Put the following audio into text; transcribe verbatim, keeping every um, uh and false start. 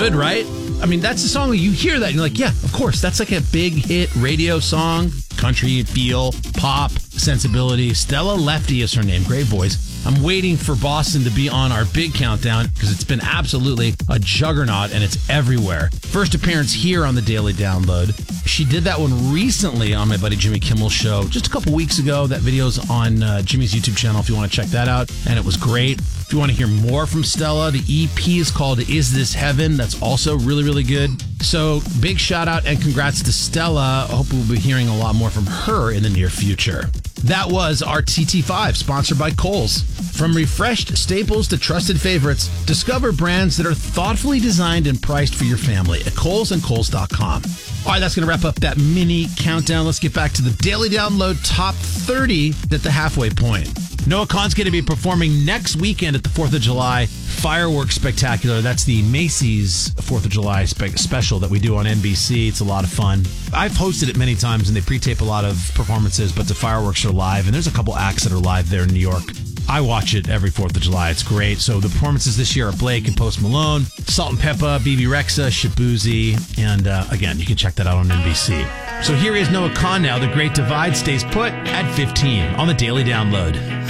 good, right? I mean, that's a song that you hear that and you're like, yeah, of course. That's like a big hit radio song. Country feel, pop, sensibility. Stella Lefty is her name. Great voice. I'm waiting for Boston to be on our big countdown because it's been absolutely a juggernaut and it's everywhere. First appearance here on the Daily Download. She did that one recently on my buddy Jimmy Kimmel's show just a couple weeks ago. That video's on uh, Jimmy's YouTube channel if you want to check that out. And it was great. If you want to hear more from Stella, the E P is called Is This Heaven? That's also really, really good. So big shout out and congrats to Stella. I hope we'll be hearing a lot more from her in the near future. That was our T T five, sponsored by Kohl's. From refreshed staples to trusted favorites, discover brands that are thoughtfully designed and priced for your family at Kohl's and Kohl's dot com. All right, that's going to wrap up that mini countdown. Let's get back to the Daily Download Top thirty at the halfway point. Noah Kahan's going to be performing next weekend at the fourth of July Fireworks Spectacular. That's the Macy's fourth of July spe- special that we do on N B C. It's a lot of fun. I've hosted it many times, and they pre-tape a lot of performances, but the fireworks are live, and there's a couple acts that are live there in New York. I watch it every fourth of July. It's great. So the performances this year are Blake and Post Malone, Salt and Peppa, B B Rexa, Shabuzi, and uh, again, you can check that out on N B C. So here is Noah Kahan now. The Great Divide stays put at fifteen on the Daily Download.